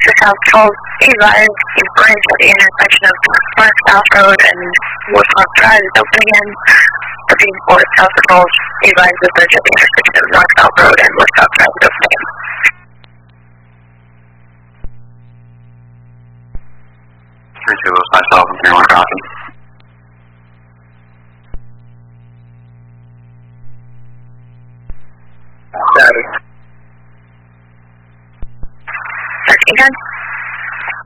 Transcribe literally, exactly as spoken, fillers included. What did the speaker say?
to South Falls, advise the bridge at the intersection of North South Road and Woodcock Drive is open again. Thirteen four South Falls, advise the bridge at the intersection of North South Road and Woodcock Drive is open again. three two was myself and three one copy. thirteen ten.